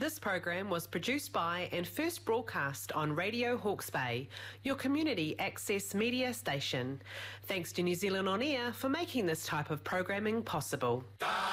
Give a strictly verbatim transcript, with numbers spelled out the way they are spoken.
This program was produced by and first broadcast on Radio Hawke's Bay, your community access media station. Thanks to New Zealand On Air for making this type of programming possible.